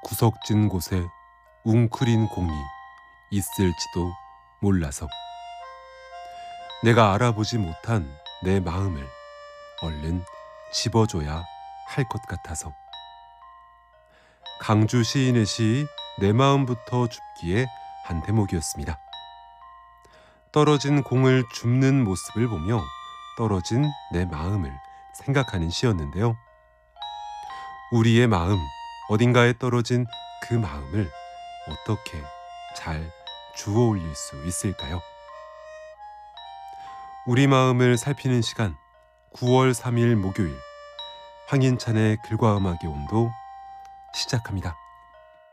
구석진 곳에 웅크린 공이 있을지도 몰라서 내가 알아보지 못한 내 마음을 얼른 집어줘야 할 것 같아서 강주 시인의 시 내 마음부터 줍기에 한 대목이었습니다. 떨어진 공을 줍는 모습을 보며 떨어진 내 마음을 생각하는 시였는데요. 우리의 마음, 어딘가에 떨어진 그 마음을 어떻게 잘 주워 올릴 수 있을까요? 우리 마음을 살피는 시간, 9월 3일 목요일 황인찬의 글과 음악의 온도 시작합니다.